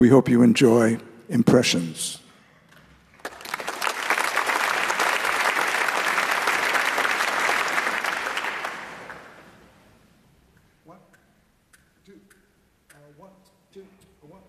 We hope you enjoy Impressions. One, two, one,